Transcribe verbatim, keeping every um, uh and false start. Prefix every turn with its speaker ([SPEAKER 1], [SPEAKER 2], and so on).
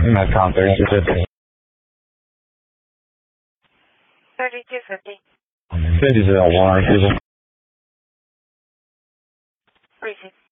[SPEAKER 1] Metcon thirty-two fifty.
[SPEAKER 2] thirty-two fifty.
[SPEAKER 1] fifty zero one, people.
[SPEAKER 2] Briefing.